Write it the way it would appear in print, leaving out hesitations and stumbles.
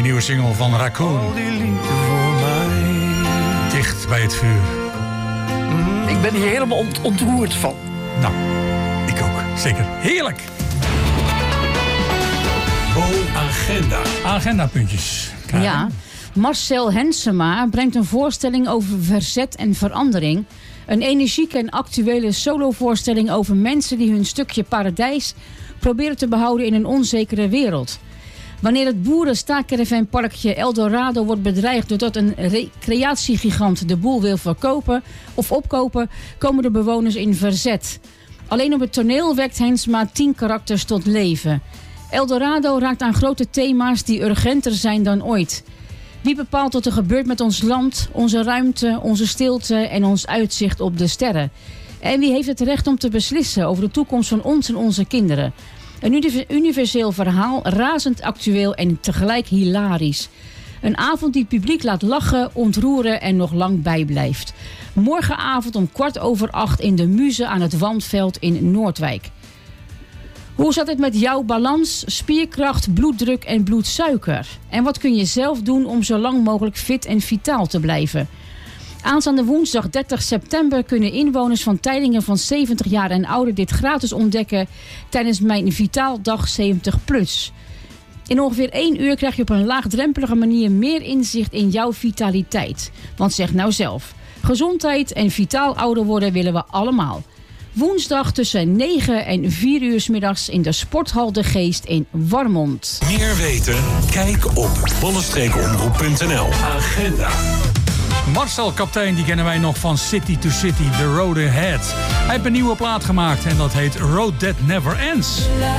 mooie nieuwe single van Raccoon. Al die liefde voor mij. Dicht bij het vuur. Ik ben hier helemaal ontroerd van. Nou, ik ook. Zeker. Heerlijk. Agenda. Agendapuntjes. Klaar? Ja, Marcel Hensema brengt een voorstelling over verzet en verandering. Een energieke en actuele solovoorstelling over mensen die hun stukje paradijs proberen te behouden in een onzekere wereld. Wanneer het boerenstaakervenparkje Eldorado wordt bedreigd doordat een recreatiegigant de boel wil verkopen of opkopen, komen de bewoners in verzet. Alleen op het toneel wekt Hensema 10 karakters tot leven. Eldorado raakt aan grote thema's die urgenter zijn dan ooit. Wie bepaalt wat er gebeurt met ons land, onze ruimte, onze stilte en ons uitzicht op de sterren? En wie heeft het recht om te beslissen over de toekomst van ons en onze kinderen? Een universeel verhaal, razend actueel en tegelijk hilarisch. Een avond die het publiek laat lachen, ontroeren en nog lang bijblijft. Morgenavond om 7:15 in de Muze aan het Wandveld in Noordwijk. Hoe zat het met jouw balans, spierkracht, bloeddruk en bloedsuiker? En wat kun je zelf doen om zo lang mogelijk fit en vitaal te blijven? Aanstaande woensdag 30 september kunnen inwoners van Teylingen van 70 jaar en ouder dit gratis ontdekken tijdens mijn Vitaaldag 70+. In ongeveer 1 uur krijg je op een laagdrempelige manier meer inzicht in jouw vitaliteit. Want zeg nou zelf, gezondheid en vitaal ouder worden willen we allemaal. Woensdag tussen 9 en 4 uur 's middags in de Sporthal De Geest in Warmond. Meer weten? Kijk op _omroep.nl. Agenda. Marcel Kaptein, die kennen wij nog van City to City, The Road Ahead. Hij heeft een nieuwe plaat gemaakt en dat heet Road That Never Ends.